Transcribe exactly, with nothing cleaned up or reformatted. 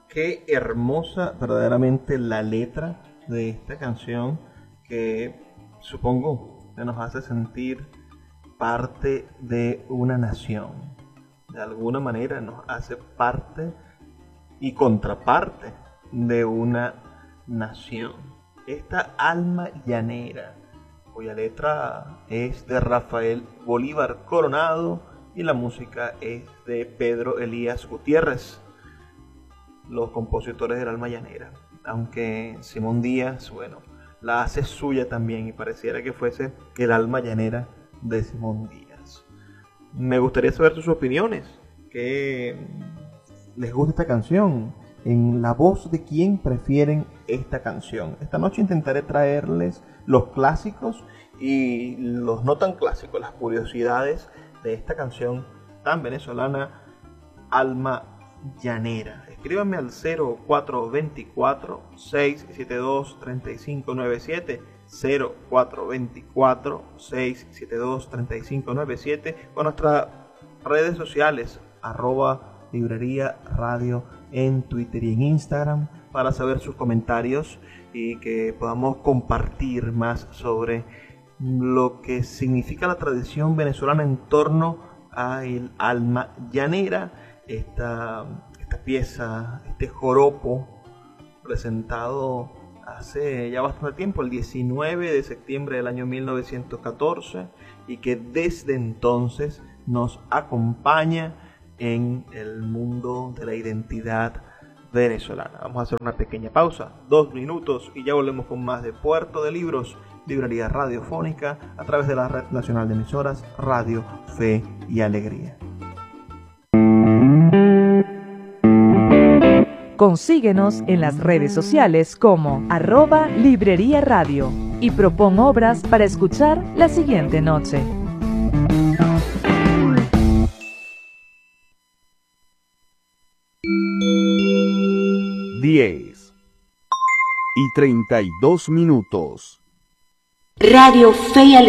qué hermosa verdaderamente la letra de esta canción, que supongo que nos hace sentir parte de una nación. De alguna manera nos hace parte y contraparte de una nación. Esta Alma Llanera, cuya letra es de Rafael Bolívar Coronado y la música es de Pedro Elías Gutiérrez, los compositores del Alma Llanera. Aunque Simón Díaz, bueno, la hace suya también y pareciera que fuese el Alma Llanera de Simón Díaz. Me gustaría saber sus opiniones. ¿Qué les gusta esta canción? ¿En la voz de quién prefieren esta canción? Esta noche intentaré traerles los clásicos y los no tan clásicos, las curiosidades de esta canción tan venezolana, Alma Llanera. Escríbanme al cero cuatro dos cuatro, seis siete dos, tres cinco nueve siete, cero cuatro dos cuatro, seis siete dos, tres cinco nueve siete, con nuestras redes sociales, arroba librería radio en Twitter y en Instagram, para saber sus comentarios y que podamos compartir más sobre lo que significa la tradición venezolana en torno a el Alma Llanera, esta, esta pieza, este joropo presentado hace ya bastante tiempo, el diecinueve de septiembre del año mil novecientos catorce, y que desde entonces nos acompaña en el mundo de la identidad venezolana. Vamos a hacer una pequeña pausa, dos minutos, y ya volvemos con más de Puerto de Libros, librería radiofónica, a través de la Red Nacional de Emisoras Radio Fe y Alegría. Consíguenos en las redes sociales como arroba librería radio y propon obras para escuchar la siguiente noche. diez y treinta y dos minutos. Radio Fe y Alegría.